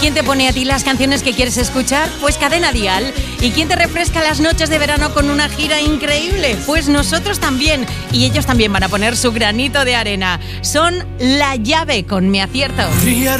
quién te pone a ti las canciones que quieres escuchar? Pues Cadena Dial. ¿Y quién te refresca las noches de verano con una gira increíble? Pues nosotros también. Y ellos también van a poner su granito de arena. Son La Llave con Me Acierto.